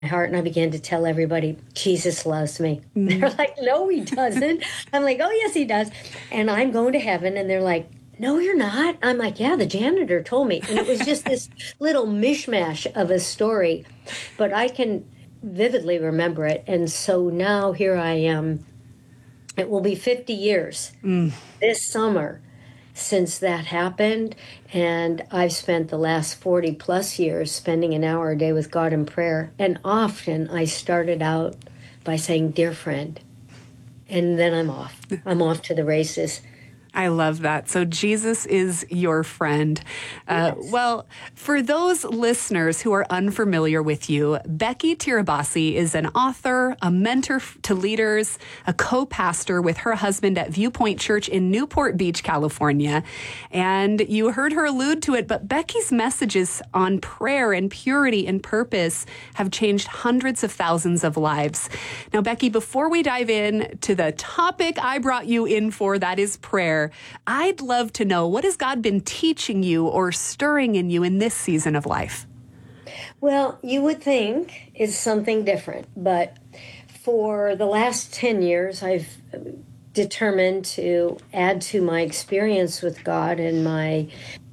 my heart, and I began to tell everybody, Jesus loves me. They're like, no, he doesn't. I'm like, oh, yes, he does. And I'm going to heaven. And they're like, no, you're not. I'm like, yeah, the janitor told me. And it was just this little mishmash of a story, but I can vividly remember it. And so now here I am. It will be 50 years this summer since that happened. And I've spent the last 40 plus years spending an hour a day with God in prayer. And often I started out by saying, dear friend, and then I'm off. I'm off to the races. I love that. So Jesus is your friend. Yes. Well, for those listeners who are unfamiliar with you, Becky Tirabassi is an author, a mentor to leaders, a co-pastor with her husband at Viewpoint Church in Newport Beach, California. And you heard her allude to it, but Becky's messages on prayer and purity and purpose have changed hundreds of thousands of lives. Now, Becky, before we dive in to the topic I brought you in for, that is prayer, I'd love to know, what has God been teaching you or stirring in you in this season of life? Well, you would think it's something different, but for the last 10 years, I've determined to add to my experience with God and my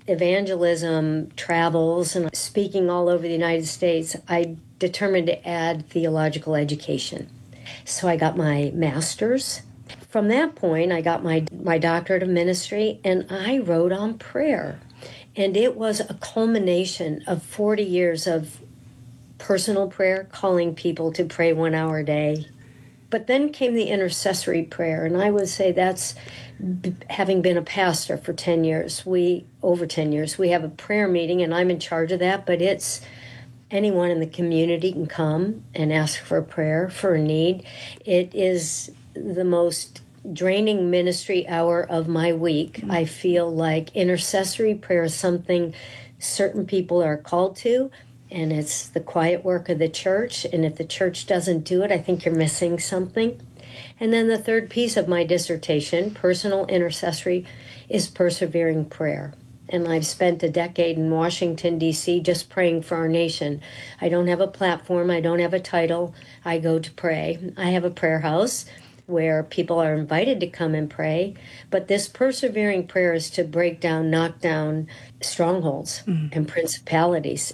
evangelism travels and speaking all over the United States. I determined to add theological education. So I got my master's. From that point, I got my doctorate of ministry, and I wrote on prayer. And it was a culmination of 40 years of personal prayer, calling people to pray 1 hour a day. But then came the intercessory prayer, and I would say that's having been a pastor for 10 years. Over 10 years, we have a prayer meeting, and I'm in charge of that, but it's anyone in the community can come and ask for a prayer for a need. It is the most draining ministry hour of my week. I feel like intercessory prayer is something certain people are called to, and it's the quiet work of the church. And if the church doesn't do it, I think you're missing something. And then the third piece of my dissertation, personal intercessory, is persevering prayer. And I've spent a decade in Washington, D.C., just praying for our nation. I don't have a platform. I don't have a title. I go to pray. I have a prayer house where people are invited to come and pray. But this persevering prayer is to break down, knock down strongholds and principalities.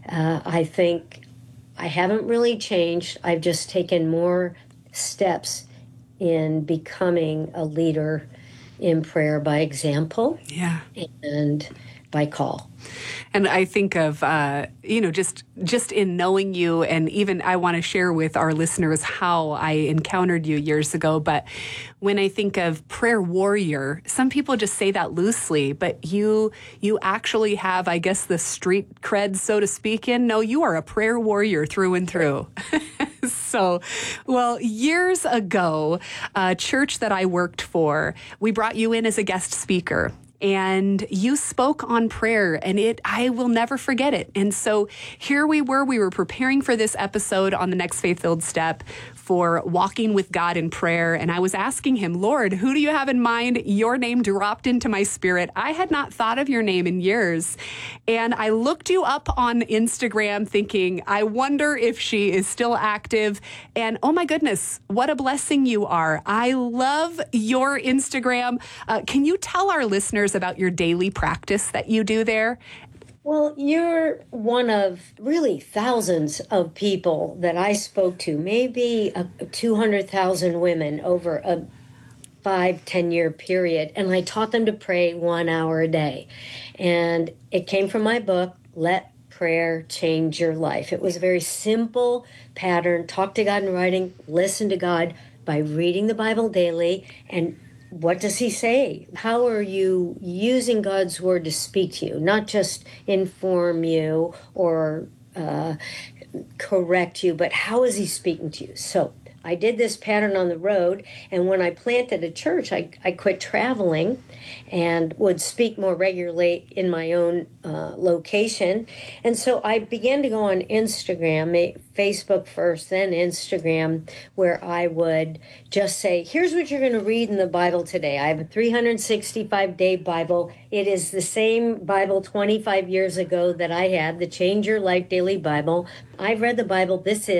I think I haven't really changed. I've just taken more steps in becoming a leader in prayer by example and by call. And I think of, just in knowing you, and even I want to share with our listeners how I encountered you years ago. But when I think of prayer warrior, some people just say that loosely, but you actually have, I guess, the street cred, so to speak, No, you are a prayer warrior through and through. So, well, years ago, a church that I worked for, we brought you in as a guest speaker. And you spoke on prayer, and I will never forget it. And so here we were preparing for this episode on the Next Faith-Filled Step for walking with God in prayer. And I was asking him, Lord, who do you have in mind? Your name dropped into my spirit. I had not thought of your name in years. And I looked you up on Instagram thinking, I wonder if she is still active. And oh my goodness, what a blessing you are. I love your Instagram. Can you tell our listeners about your daily practice that you do there? Well, you're one of really thousands of people that I spoke to, maybe 200,000 women over a 5-10 year period. And I taught them to pray 1 hour a day. And it came from my book, Let Prayer Change Your Life. It was a very simple pattern. Talk to God in writing, listen to God by reading the Bible daily, and what does he say? How are you using God's word to speak to you, not just inform you or correct you, but how is he speaking to you? So I did this pattern on the road, and when I planted a church, I quit traveling and would speak more regularly in my own location. And so I began to go on Instagram, Facebook first, then Instagram, where I would just say, here's what you're going to read in the Bible today. I have a 365-day Bible. It is the same Bible 25 years ago that I had, the Change Your Life Daily Bible. I've read the Bible.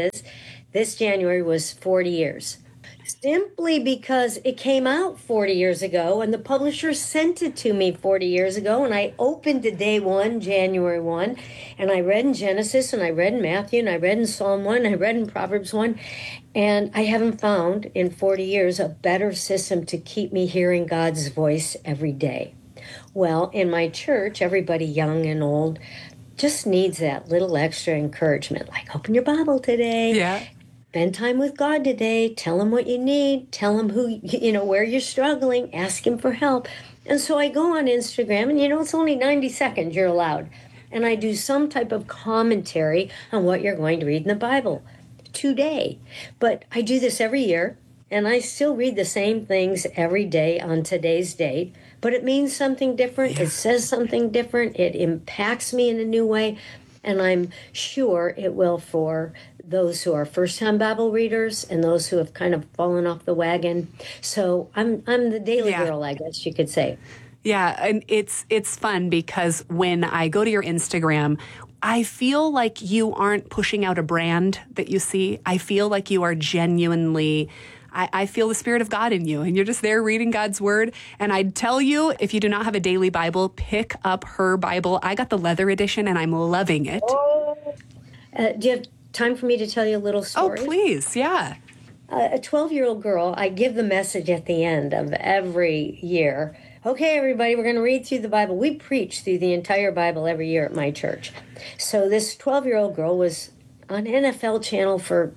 This January was 40 years. Simply because it came out 40 years ago and the publisher sent it to me 40 years ago, and I opened to day 1, January 1, and I read in Genesis, and I read in Matthew, and I read in Psalm 1, I read in Proverbs 1, and I haven't found in 40 years a better system to keep me hearing God's voice every day. Well, in my church, everybody young and old just needs that little extra encouragement, like open your Bible today. Yeah. Spend time with God today. Tell him what you need. Tell him where you're struggling. Ask him for help. And so I go on Instagram, and it's only 90 seconds you're allowed. And I do some type of commentary on what you're going to read in the Bible today. But I do this every year, and I still read the same things every day on today's date. But it means something different. Yeah. It says something different. It impacts me in a new way. And I'm sure it will for those who are first-time Bible readers and those who have kind of fallen off the wagon. So I'm the daily girl, I guess you could say. Yeah, and it's fun because when I go to your Instagram, I feel like you aren't pushing out a brand that you see. I feel like you are genuinely... I feel the Spirit of God in you, and you're just there reading God's Word. And I'd tell you, if you do not have a daily Bible, pick up her Bible. I got the leather edition, and I'm loving it. Oh. Do you have time for me to tell you a little story? Oh, please, yeah. A 12-year-old girl, I give the message at the end of every year. Okay, everybody, we're going to read through the Bible. We preach through the entire Bible every year at my church. So this 12-year-old girl was on NFL Channel for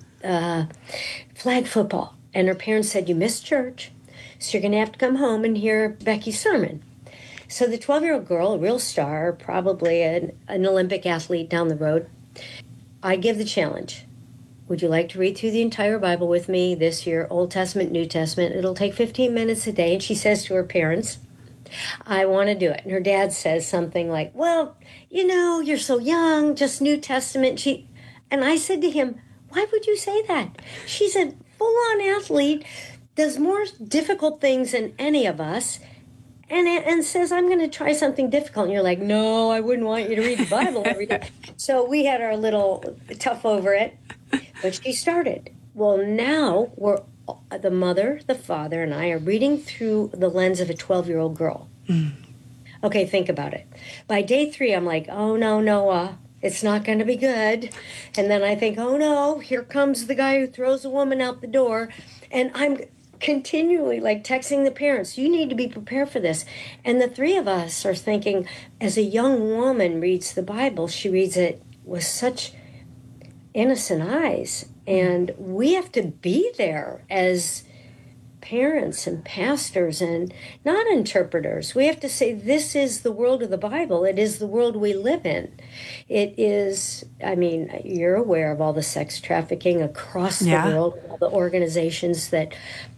flag football. And her parents said, you missed church, so you're going to have to come home and hear Becky's sermon. So the 12-year-old girl, a real star, probably an Olympic athlete down the road, I give the challenge. Would you like to read through the entire Bible with me this year, Old Testament, New Testament? It'll take 15 minutes a day. And she says to her parents, I want to do it. And her dad says something like, well, you're so young, just New Testament. And I said to him, why would you say that? She's a full-on athlete, does more difficult things than any of us, and says, I'm going to try something difficult. And you're like, no, I wouldn't want you to read the Bible every day. So we had our little tough over it, but she started. Well, now the mother, the father, and I are reading through the lens of a 12-year-old girl. Okay, think about it. By day 3, I'm like, oh, no, Noah. It's not going to be good. And then I think, oh no, here comes the guy who throws a woman out the door. And I'm continually texting the parents, you need to be prepared for this. And the 3 of us are thinking, as a young woman reads the Bible, she reads it with such innocent eyes. And we have to be there as parents and pastors and not interpreters. We have to say, this is the world of the Bible. It is the world we live in. It is, you're aware of all the sex trafficking across the world, all the organizations that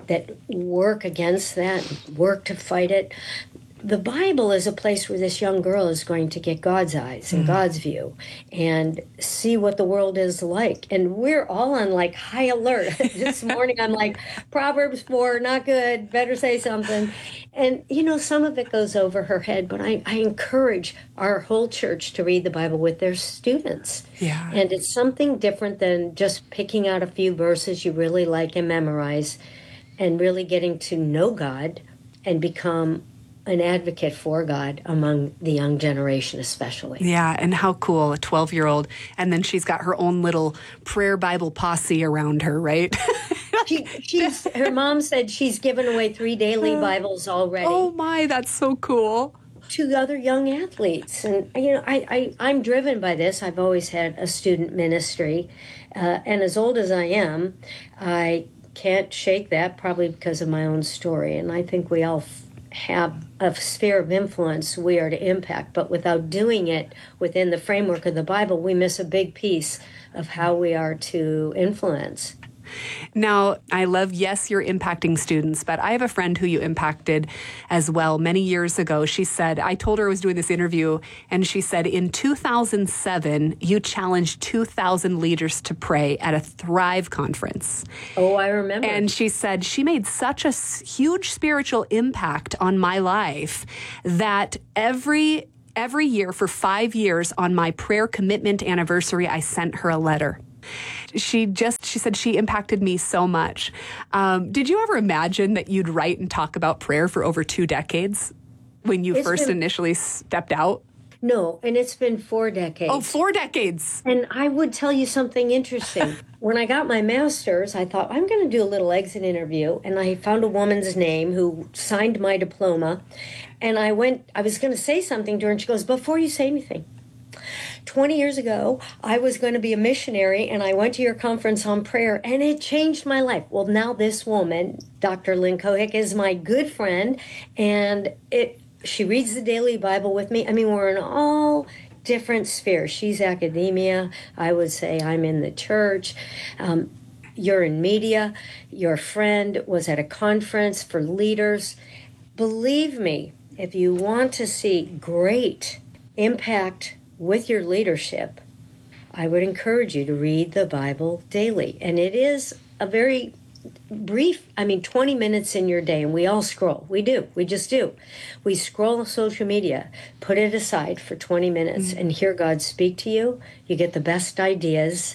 work against that, work to fight it. The Bible is a place where this young girl is going to get God's eyes and God's view and see what the world is like. And we're all on high alert. This morning I'm like, Proverbs 4, not good, better say something. And, some of it goes over her head, but I encourage our whole church to read the Bible with their students. Yeah. And it's something different than just picking out a few verses you really like and memorize and really getting to know God and become an advocate for God among the young generation especially. Yeah, and how cool, a 12-year-old. And then she's got her own little prayer Bible posse around her, right? Her mom said she's given away 3 daily Bibles already. Oh my, that's so cool. To other young athletes. And, I'm driven by this. I've always had a student ministry. And as old as I am, I can't shake that, probably because of my own story. And I think we all have a sphere of influence we are to impact, but without doing it within the framework of the Bible, we miss a big piece of how we are to influence. Now, I love, yes, you're impacting students, but I have a friend who you impacted as well many years ago. She said, I told her I was doing this interview, and she said, in 2007, you challenged 2,000 leaders to pray at a Thrive conference. Oh, I remember. And she said, she made such a huge spiritual impact on my life that every year for 5 years on my prayer commitment anniversary, I sent her a letter. She said she impacted me so much. Did you ever imagine that you'd write and talk about prayer for over 2 decades when you initially stepped out? No, and it's been 4 decades. Oh, 4 decades. And I would tell you something interesting. When I got my master's, I thought, I'm going to do a little exit interview. And I found a woman's name who signed my diploma. And I was going to say something to her, and she goes, before you say anything, 20 years ago, I was going to be a missionary, and I went to your conference on prayer, and it changed my life. Well, now this woman, Dr. Lynn Cohick, is my good friend, and she reads the daily Bible with me. I mean, we're in all different spheres. She's academia. I would say I'm in the church. You're in media. Your friend was at a conference for leaders. Believe me, if you want to see great impact with your leadership, I would encourage you to read the Bible daily. And it is a very brief, 20 minutes in your day, and we all scroll. We do. We just do. We scroll social media, put it aside for 20 minutes and hear God speak to you. You get the best ideas.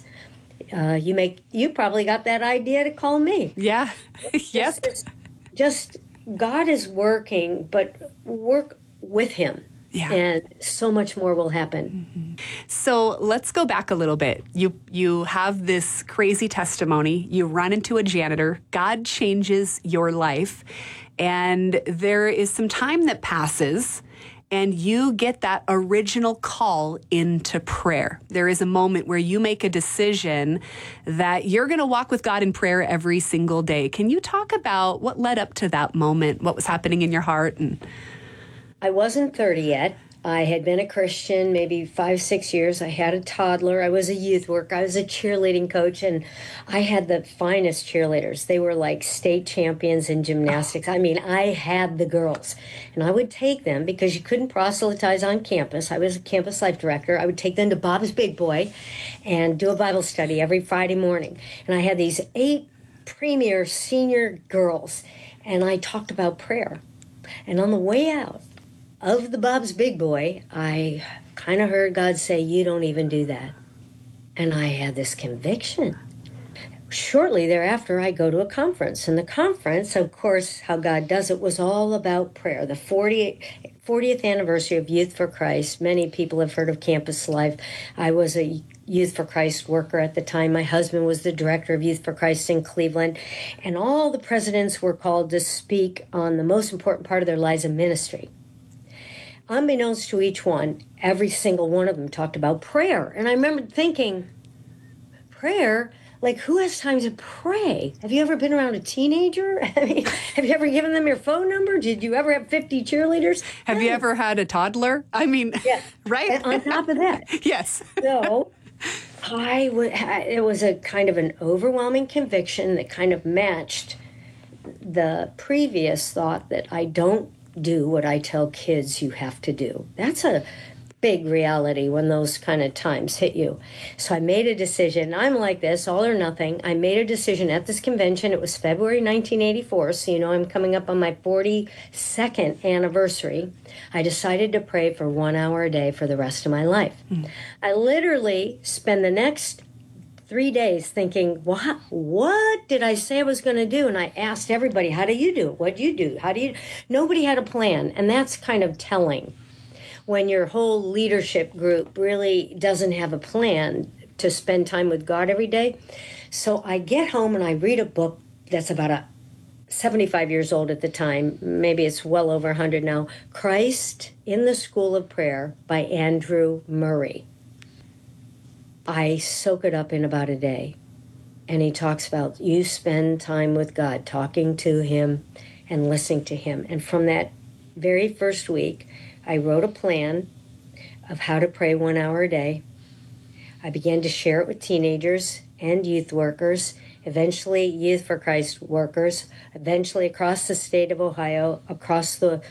You probably got that idea to call me. Yeah. Yes. Just God is working, but work with him. Yeah. And so much more will happen. Mm-hmm. So let's go back a little bit. You have this crazy testimony. You run into a janitor. God changes your life. And there is some time that passes, and you get that original call into prayer. There is a moment where you make a decision that you're going to walk with God in prayer every single day. Can you talk about what led up to that moment? What was happening in your heart? I wasn't 30 yet. I had been a Christian maybe 5-6 years. I had a toddler. I was a youth worker. I was a cheerleading coach, and I had the finest cheerleaders. They were like state champions in gymnastics. I had the girls, and I would take them because you couldn't proselytize on campus. I was a campus life director. I would take them to Bob's Big Boy and do a Bible study every Friday morning. And I had these 8 premier senior girls, and I talked about prayer. And on the way out of the Bob's Big Boy, I kind of heard God say, you don't even do that. And I had this conviction. Shortly thereafter, I go to a conference. And the conference, of course, how God does it, was all about prayer. The 40th anniversary of Youth for Christ. Many people have heard of Campus Life. I was a Youth for Christ worker at the time. My husband was the director of Youth for Christ in Cleveland. And all the presidents were called to speak on the most important part of their lives in ministry. Unbeknownst to each one, every single one of them talked about prayer. And I remember thinking, prayer? Like, who has time to pray? Have you ever been around a teenager? Have you ever given them your phone number? Did you ever have 50 cheerleaders? Have you ever had a toddler? Yeah. Right? And on top of that. Yes. So it was a kind of an overwhelming conviction that kind of matched the previous thought that I don't do what I tell kids you have to do. That's a big reality when those kind of times hit you. So I made a decision. I'm like this, all or nothing. I made a decision at this convention. It was February 1984, so I'm coming up on my 42nd anniversary. I decided to pray for 1 hour a day for the rest of my life. I literally spend the next 3 days thinking, what did I say I was going to do? And I asked everybody, how do you do it? What do you do? Nobody had a plan. And that's kind of telling when your whole leadership group really doesn't have a plan to spend time with God every day. So I get home and I read a book that's about 75 years old at the time. Maybe it's well over 100 now. Christ in the School of Prayer by Andrew Murray. I soak it up in about a day. And he talks about you spend time with God, talking to him and listening to him. And from that very first week, I wrote a plan of how to pray 1 hour a day. I began to share it with teenagers, and youth workers, eventually Youth for Christ workers, eventually across the state of Ohio, across the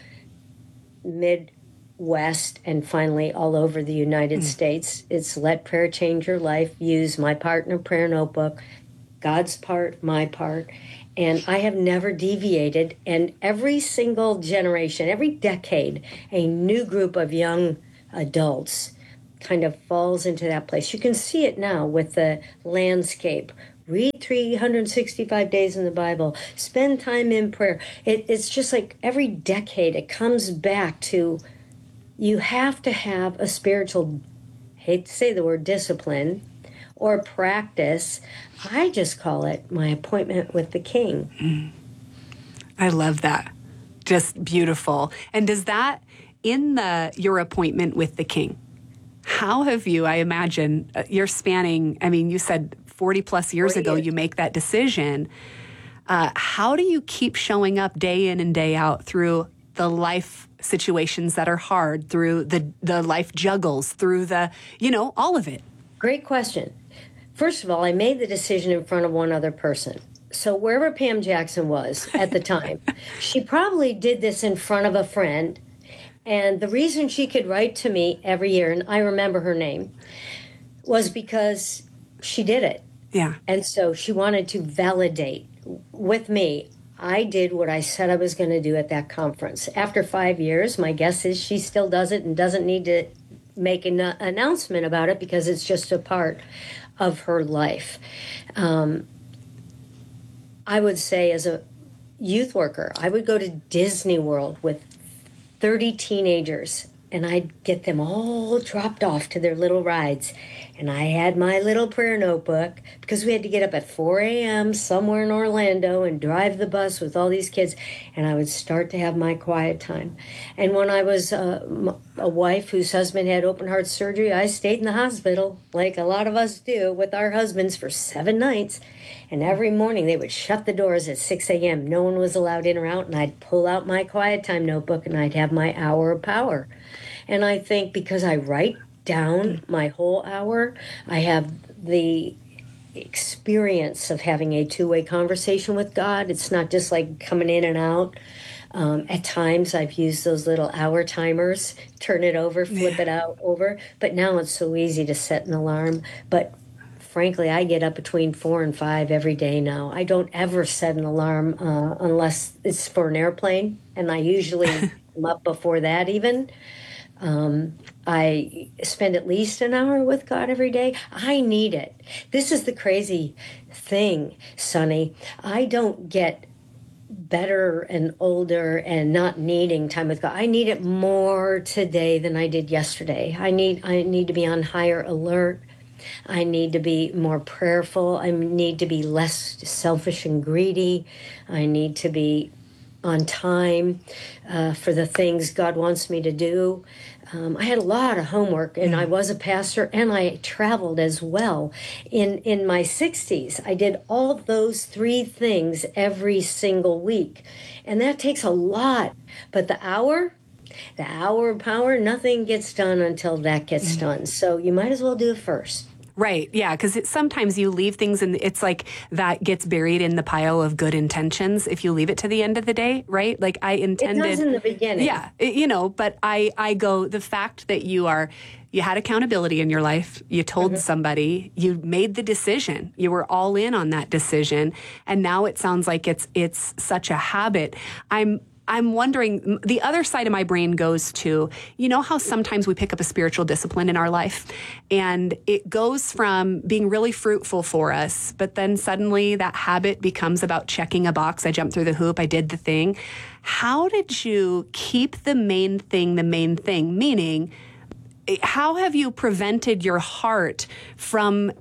Midwest, and finally all over the United States. It's Let Prayer Change Your Life. Use My Partner Prayer Notebook, God's part, my part. And I have never deviated. And every single generation, every decade, a new group of young adults kind of falls into that place. You can see it now with the landscape. Read 365 days in the Bible. Spend time in prayer. It's just like every decade it comes back to, you have to have a spiritual, hate to say the word discipline, or practice. I just call it my appointment with the King. I love that. Just beautiful. And does that, in your appointment with the King, how have you, I imagine, you're spanning, I mean, you said 40 plus years ago you make that decision. How do you keep showing up day in and day out through the life situations that are hard, through the life juggles, through the, all of it? Great question. First of all, I made the decision in front of one other person. So wherever Pam Jackson was at the time, she probably did this in front of a friend. And the reason she could write to me every year, and I remember her name, was because she did it. Yeah. And so she wanted to validate with me, I did what I said I was going to do at that conference. After 5 years, my guess is she still does it and doesn't need to make an announcement about it because it's just a part of her life. I would say as a youth worker, I would go to Disney World with 30 teenagers, and I'd get them all dropped off to their little rides. And I had my little prayer notebook because we had to get up at 4 a.m. somewhere in Orlando and drive the bus with all these kids. And I would start to have my quiet time. And when I was a wife whose husband had open heart surgery, I stayed in the hospital, like a lot of us do, with our husbands for 7 nights. And every morning they would shut the doors at 6 a.m. No one was allowed in or out. And I'd pull out my quiet time notebook and I'd have my hour of power. And I think because I write down my whole hour, I have the experience of having a two-way conversation with God. It's not just like coming in and out. At times I've used those little hour timers, turn it over, flip it out over. But now it's so easy to set an alarm. But frankly, I get up between 4 and 5 every day now. I don't ever set an alarm unless it's for an airplane. And I usually am up before that even. I spend at least an hour with God every day. I need it. This is the crazy thing, Sonny. I don't get better and older and not needing time with God. I need it more today than I did yesterday. I need to be on higher alert. I need to be more prayerful. I need to be less selfish and greedy. I need to be on time for the things God wants me to do. I had a lot of homework, and I was a pastor, and I traveled as well. In my 60s, I did all those 3 things every single week, and that takes a lot. But the hour of power, nothing gets done until that gets done. So you might as well do it first. Right. Yeah. Because sometimes you leave things and it's like that gets buried in the pile of good intentions if you leave it to the end of the day. Right. Like I intended. It does in the beginning. Yeah. But I go, the fact that you had accountability in your life. You told somebody, you made the decision, you were all in on that decision. And now it sounds like it's such a habit. I'm wondering, the other side of my brain goes to, how sometimes we pick up a spiritual discipline in our life and it goes from being really fruitful for us, but then suddenly that habit becomes about checking a box. I jumped through the hoop. I did the thing. How did you keep the main thing? Meaning, how have you prevented your heart from,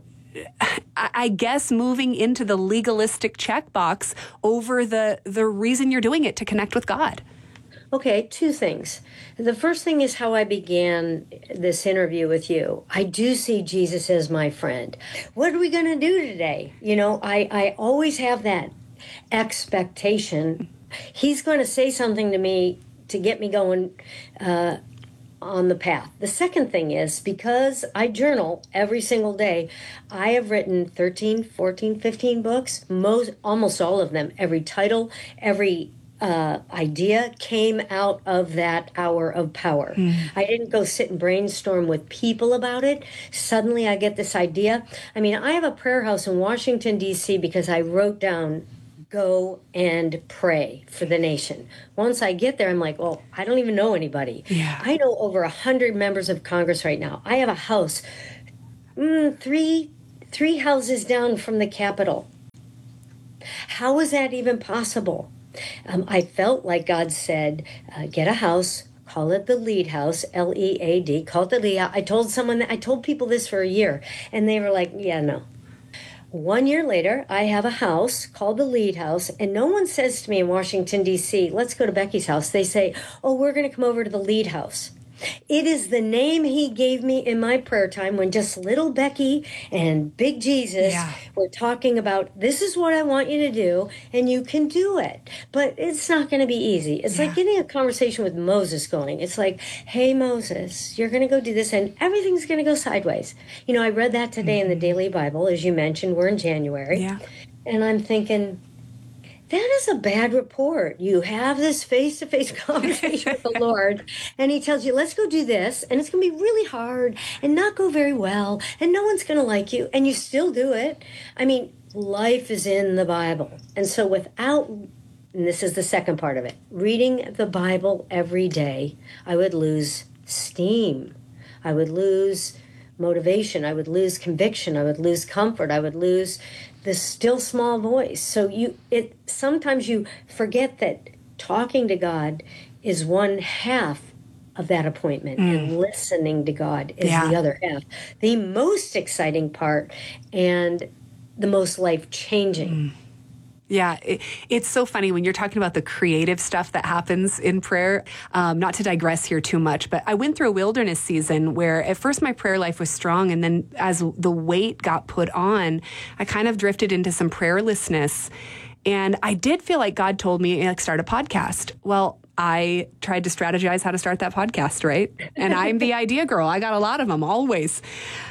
I guess, moving into the legalistic checkbox over the reason you're doing it, to connect with God? Okay, 2 things. The first thing is how I began this interview with you. I do see Jesus as my friend. What are we going to do today? I always have that expectation. He's going to say something to me to get me going on the path. The second thing is because I journal every single day, I have written 13, 14, 15 books, almost all of them. Every title, every idea came out of that hour of power. I didn't go sit and brainstorm with people about it. Suddenly I get this idea. I mean, I have a prayer house in Washington, D.C. because I wrote down, go and pray for the nation. Once I get there, I'm like, well, I don't even know anybody. Yeah. I know over 100 members of Congress right now. I have a house, three houses down from the Capitol. How is that even possible? I felt like God said, get a house, call it the Lead House, L-E-A-D, call it the Lead House. I told people this for a year, and they were like, yeah, no. 1 year later, I have a house called the Lead House, and no one says to me in Washington, D.C., let's go to Becky's house. They say, oh, we're going to come over to the Lead House. It is the name he gave me in my prayer time when just little Becky and big Jesus were talking about, this is what I want you to do, and you can do it. But it's not going to be easy. It's like getting a conversation with Moses going. It's like, hey, Moses, you're going to go do this, and everything's going to go sideways. You know, I read that today in the Daily Bible. As you mentioned, we're in January. Yeah. And I'm thinking, that is a bad report. You have this face-to-face conversation with the Lord, and he tells you, let's go do this, and it's going to be really hard and not go very well, and no one's going to like you, and you still do it. I mean, life is in the Bible. And so without, and this is the second part of it, reading the Bible every day, I would lose steam. I would lose motivation. I would lose conviction. I would lose comfort. I would lose the still small voice. So sometimes you forget that talking to God is one half of that appointment, and listening to God is the other half. The most exciting part and the most life-changing. Yeah, it's so funny when you're talking about the creative stuff that happens in prayer. Not to digress here too much, but I went through a wilderness season where at first my prayer life was strong, and then as the weight got put on, I kind of drifted into some prayerlessness. And I did feel like God told me, like, start a podcast. Well, I tried to strategize how to start that podcast, right? And I'm the idea girl. I got a lot of them, always.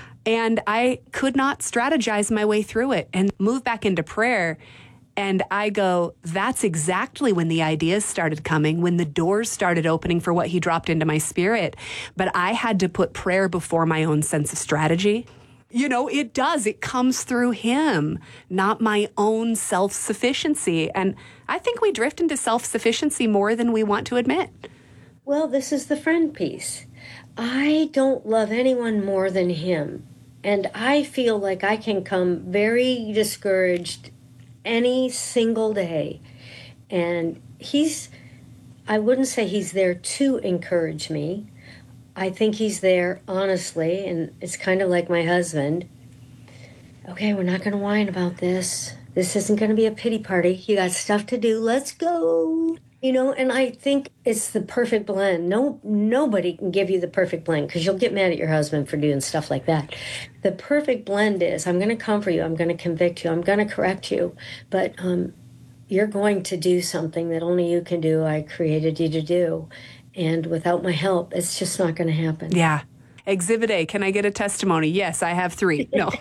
And I could not strategize my way through it and move back into prayer. And I go, that's exactly when the ideas started coming, when the doors started opening for what he dropped into my spirit. But I had to put prayer before my own sense of strategy. You know, it does. It comes through him, not my own self-sufficiency. And I think we drift into self-sufficiency more than we want to admit. Well, this is the friend piece. I don't love anyone more than him. And I feel like I can come very discouraged any single day. And I wouldn't say he's there to encourage me. I think he's there honestly, and it's kind of like my husband. Okay, we're not going to whine about this. This isn't going to be a pity party. You got stuff to do. Let's go. You know, and I think it's the perfect blend. Nobody can give you the perfect blend because you'll get mad at your husband for doing stuff like that. The perfect blend is, I'm going to comfort you, I'm going to convict you, I'm going to correct you, but you're going to do something that only you can do. I created you to do. And without my help, it's just not going to happen. Yeah. Exhibit A, can I get a testimony? Yes, I have 3. No.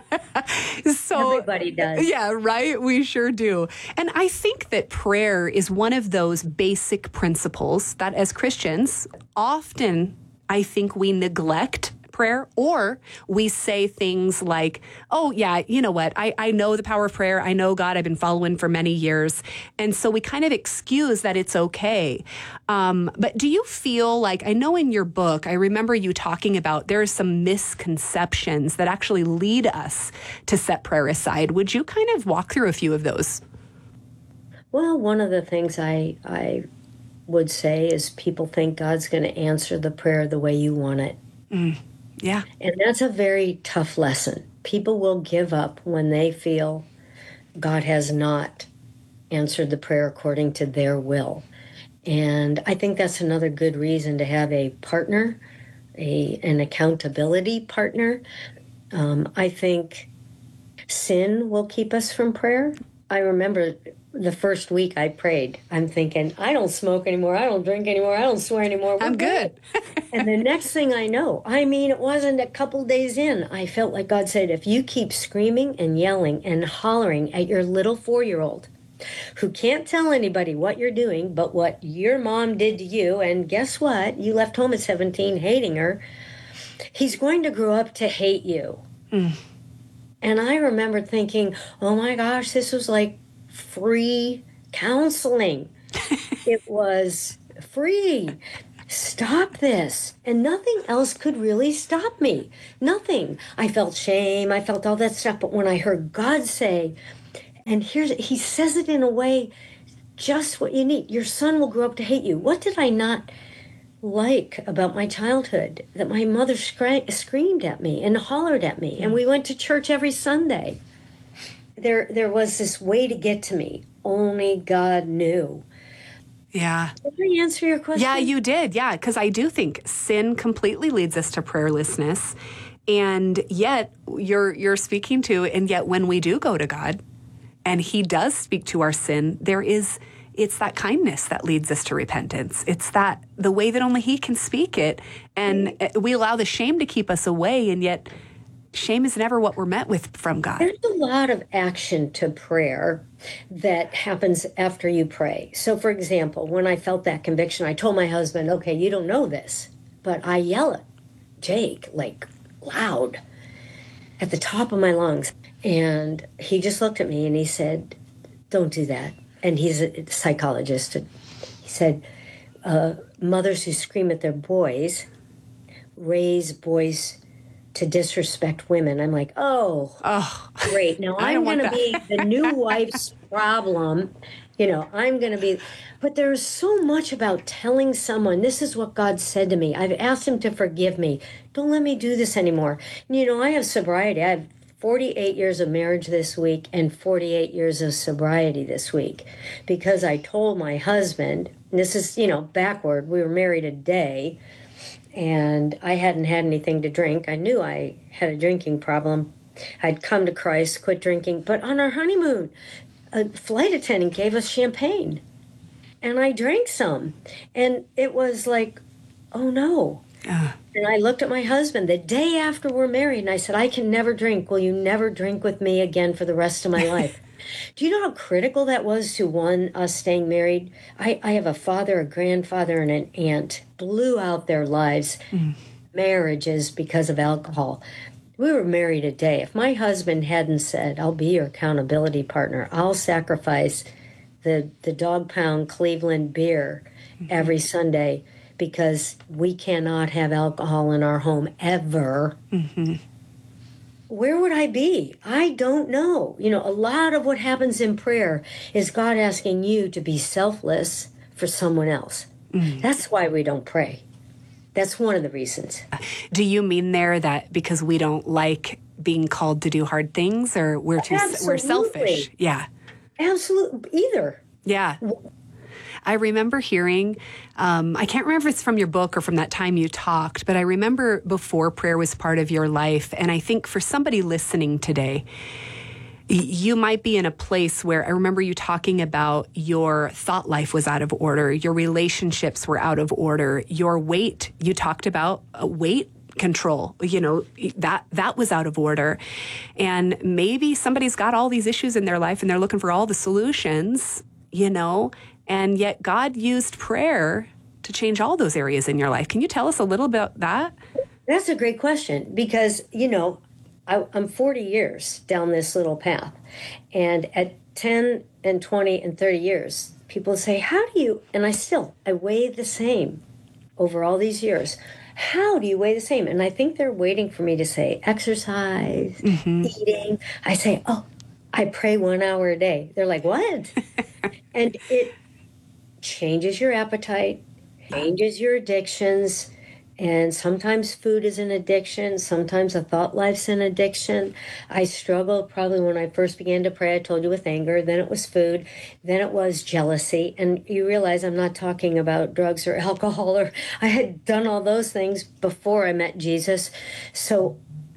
So everybody does. Yeah, right? We sure do. And I think that prayer is one of those basic principles that as Christians, often I think we neglect prayer, or we say things like, oh, yeah, you know what? I know the power of prayer. I know God. I've been following for many years. And so we kind of excuse that it's okay. But do you feel like, I know in your book, I remember you talking about there are some misconceptions that actually lead us to set prayer aside. Would you kind of walk through a few of those? Well, one of the things I would say is people think God's going to answer the prayer the way you want it. Yeah. And that's a very tough lesson. People will give up when they feel God has not answered the prayer according to their will. And I think that's another good reason to have a partner, an accountability partner. I think sin will keep us from prayer. I remember the first week I prayed, I'm thinking, I don't smoke anymore. I don't drink anymore. I don't swear anymore. I'm good. And the next thing I know, I mean, it wasn't a couple days in, I felt like God said, if you keep screaming and yelling and hollering at your little 4-year-old who can't tell anybody what you're doing, but what your mom did to you, and guess what? You left home at 17 hating her. He's going to grow up to hate you. And I remember thinking, oh my gosh, this was like free counseling. It was free. Stop this. And nothing else could really stop me. Nothing. I felt shame. I felt all that stuff. But when I heard God say, and he says it in a way, just what you need. Your son will grow up to hate you. What did I not like about my childhood? That my mother screamed at me and hollered at me. And we went to church every Sunday. There was this way to get to me. Only God knew. Yeah. Did I answer your question? Yeah, you did. Yeah, because I do think sin completely leads us to prayerlessness. And yet you're speaking to, and yet when we do go to God and he does speak to our sin, it's that kindness that leads us to repentance. It's that the way that only he can speak it. And we allow the shame to keep us away. And yet shame is never what we're met with from God. There's a lot of action to prayer that happens after you pray. So, for example, when I felt that conviction, I told my husband, okay, you don't know this, but I yell at Jake, like loud, at the top of my lungs. And he just looked at me and he said, don't do that. And he's a psychologist. And he said, mothers who scream at their boys raise boys to disrespect women. I'm like, oh, great. Now I'm going to be the new wife's problem. You know, I'm going to be. But there's so much about telling someone, this is what God said to me. I've asked him to forgive me. Don't let me do this anymore. And, you know, I have sobriety. I have 48 years of marriage this week and 48 years of sobriety this week because I told my husband, and this is, you know, backward, we were married a day, and I hadn't had anything to drink. I knew I had a drinking problem. I'd come to Christ, quit drinking. But on our honeymoon, a flight attendant gave us champagne. And I drank some. And it was like, oh no. And I looked at my husband the day after we're married, and I said, I can never drink. Will you never drink with me again for the rest of my life? Do you know how critical that was to us staying married? I have a father, a grandfather, and an aunt blew out their lives, marriages because of alcohol. We were married a day. If my husband hadn't said, I'll be your accountability partner, I'll sacrifice the dog pound Cleveland beer every Sunday because we cannot have alcohol in our home ever. Where would I be? I don't know. You know, a lot of what happens in prayer is God asking you to be selfless for someone else. That's why we don't pray. That's one of the reasons. Do you mean there that because we don't like being called to do hard things, or we're selfish? Yeah. Absolutely. Either. Yeah. I remember hearing, I can't remember if it's from your book or from that time you talked, but I remember before prayer was part of your life. And I think for somebody listening today, you might be in a place where I remember you talking about your thought life was out of order. Your relationships were out of order. Your weight, you talked about weight control, you know, that was out of order. And maybe somebody's got all these issues in their life and they're looking for all the solutions, you know, and yet God used prayer to change all those areas in your life. Can you tell us a little bit about that? That's a great question because, you know, I'm 40 years down this little path. And at 10 and 20 and 30 years, people say, how do you, and I weigh the same over all these years. How do you weigh the same? And I think they're waiting for me to say exercise, eating. I say, oh, I pray 1 hour a day. They're like, what? And it changes your appetite, changes your addictions. And sometimes food is an addiction. Sometimes a thought life's an addiction. I struggled probably when I first began to pray. I told you with anger. Then it was food. Then it was jealousy. And you realize I'm not talking about drugs or alcohol. Or I had done all those things before I met Jesus. So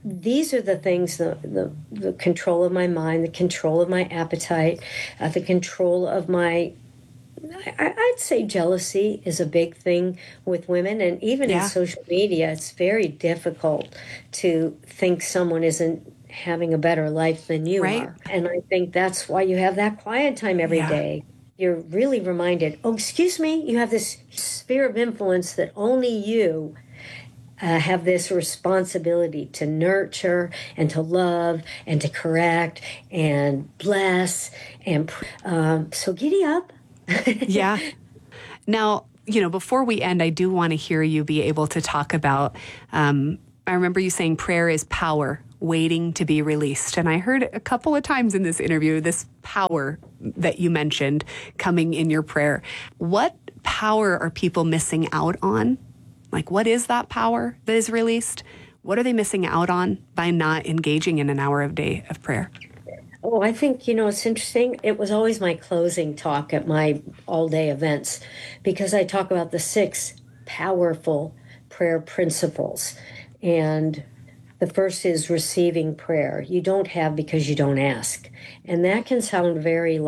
these are the things, the control of my mind, the control of my appetite, the control of my, I'd say jealousy is a big thing with women. And even in Yeah. social media, it's very difficult to think someone isn't having a better life than you Right. are. And I think that's why you have that quiet time every Yeah. day. You're really reminded, oh, excuse me, you have this sphere of influence that only you have this responsibility to nurture and to love and to correct and bless. And so giddy up. Yeah. Now, before we end, I do want to hear you be able to talk about, I remember you saying prayer is power waiting to be released. And I heard a couple of times in this interview, this power that you mentioned coming in your prayer. What power are people missing out on? Like, what is that power that is released? What are they missing out on by not engaging in an hour a day of prayer? Oh, I think, it's interesting. It was always my closing talk at my all day events because I talk about the 6 powerful prayer principles. And the first is receiving prayer. You don't have because you don't ask. And that can sound very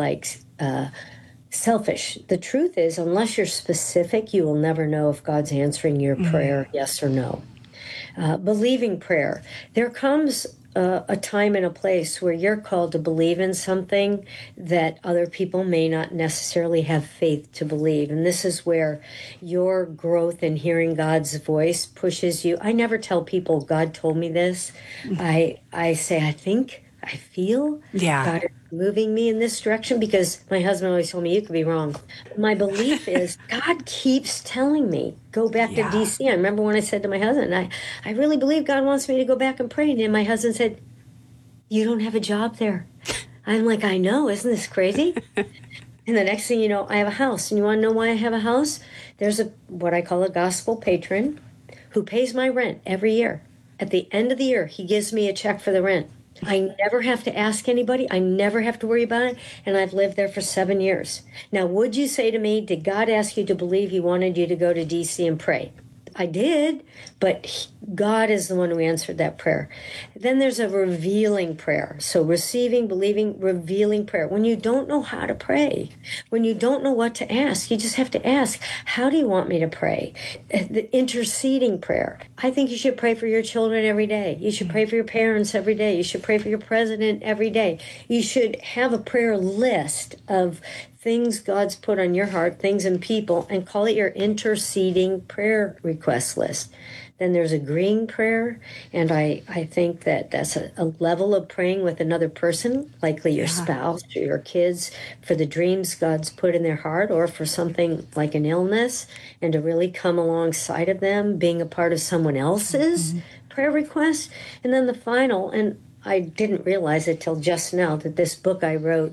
selfish. The truth is, unless you're specific, you will never know if God's answering your prayer, yes or no. Believing prayer. There comes a time and a place where you're called to believe in something that other people may not necessarily have faith to believe. And this is where your growth in hearing God's voice pushes you. I never tell people, God told me this. I say, I think, I feel Yeah. God is moving me in this direction, because my husband always told me, you could be wrong. My belief is God keeps telling me, go back to Yeah. DC. I remember when I said to my husband, I really believe God wants me to go back and pray. And my husband said, you don't have a job there. I'm like, I know, isn't this crazy? And the next thing you know, I have a house. And you want to know why I have a house? There's what I call a gospel patron who pays my rent every year. At the end of the year, he gives me a check for the rent. I never have to ask anybody. I never have to worry about it. And I've lived there for 7 years. Now, would you say to me, did God ask you to believe he wanted you to go to DC and pray? I did, but God is the one who answered that prayer. Then there's a revealing prayer. So receiving, believing, revealing prayer. When you don't know how to pray, when you don't know what to ask, you just have to ask, how do you want me to pray? The interceding prayer. I think you should pray for your children every day. You should pray for your parents every day. You should pray for your president every day. You should have a prayer list of things God's put on your heart, things and people, and call it your interceding prayer request list. Then there's agreeing prayer, and I think that's a level of praying with another person, likely your spouse or your kids, for the dreams God's put in their heart, or for something like an illness, and to really come alongside of them, being a part of someone else's prayer request. And then the final, and I didn't realize it till just now, that this book I wrote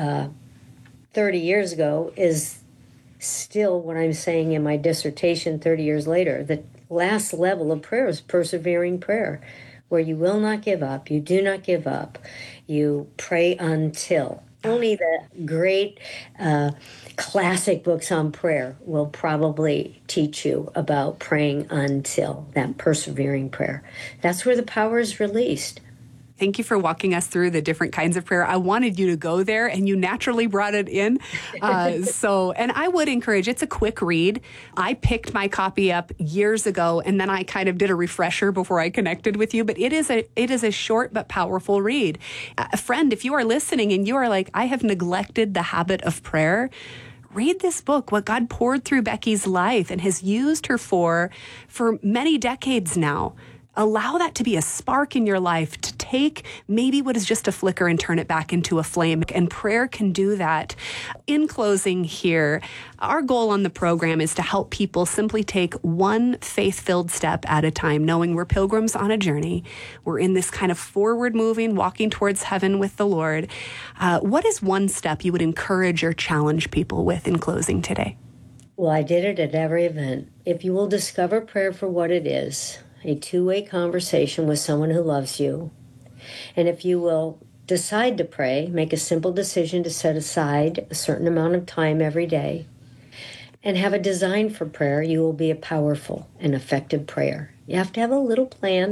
30 years ago is still what I'm saying in my dissertation 30 years later. The last level of prayer is persevering prayer, where you will not give up, you do not give up, you pray until. Only the great classic books on prayer will probably teach you about praying until, that persevering prayer. That's where the power is released. Thank you for walking us through the different kinds of prayer. I wanted you to go there, and you naturally brought it in. And I would encourage, it's a quick read. I picked my copy up years ago, and then I kind of did a refresher before I connected with you. But it is a short but powerful read. A friend, if you are listening and you are like, I have neglected the habit of prayer, read this book, what God poured through Becky's life and has used her for many decades now. Allow that to be a spark in your life, to take maybe what is just a flicker and turn it back into a flame. And prayer can do that. In closing here, our goal on the program is to help people simply take one faith-filled step at a time, knowing we're pilgrims on a journey. We're in this kind of forward-moving, walking towards heaven with the Lord. What is one step you would encourage or challenge people with in closing today? Well, I did it at every event. If you will discover prayer for what it is, a two-way conversation with someone who loves you. And if you will decide to pray, make a simple decision to set aside a certain amount of time every day, and have a design for prayer, you will be a powerful and effective prayer. You have to have a little plan,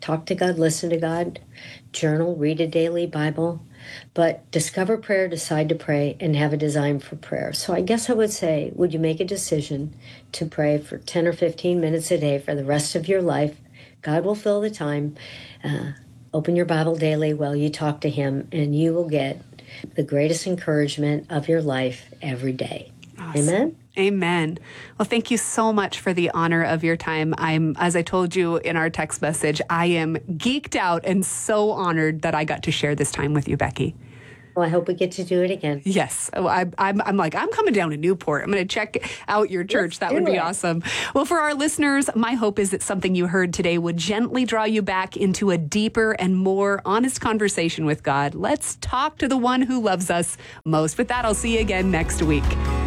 talk to God, listen to God, journal, read a daily Bible, but discover prayer, decide to pray, and have a design for prayer. So I guess I would say, would you make a decision to pray for 10 or 15 minutes a day for the rest of your life? God will fill the time. Open your Bible daily while you talk to Him, and you will get the greatest encouragement of your life every day. Awesome. Amen? Amen. Well, thank you so much for the honor of your time. As I told you in our text message, I am geeked out and so honored that I got to share this time with you, Becky. Well, I hope we get to do it again. Yes. I'm like, I'm coming down to Newport. I'm going to check out your church. That would be awesome. Well, for our listeners, my hope is that something you heard today would gently draw you back into a deeper and more honest conversation with God. Let's talk to the one who loves us most. With that, I'll see you again next week.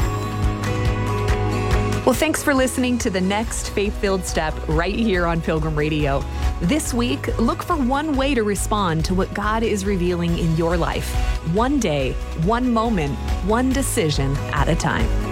Well, thanks for listening to the next Faith-Filled Step right here on Pilgrim Radio. This week, look for one way to respond to what God is revealing in your life. One day, one moment, one decision at a time.